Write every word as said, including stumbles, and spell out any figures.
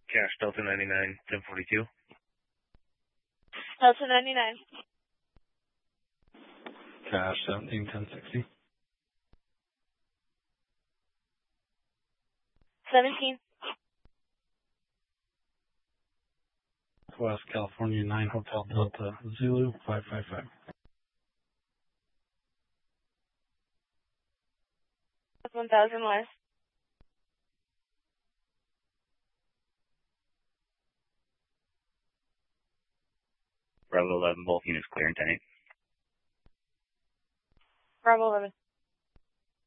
Cash Delta ninety-nine, ten forty-two. Delta ninety-nine. Cash seventeen, ten sixty. seventeen. West California nine Hotel Delta Zulu five five five. one thousand West. Bravo eleven, both units clear and ten eight. Bravo eleven.